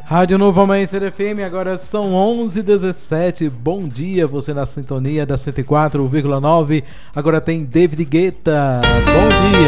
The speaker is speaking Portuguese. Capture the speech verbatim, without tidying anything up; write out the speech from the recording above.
Rádio Novo Amanhecer F M, agora são onze e dezessete. Bom dia, você na sintonia da cento e quatro vírgula nove. Agora tem David Guetta. Bom dia.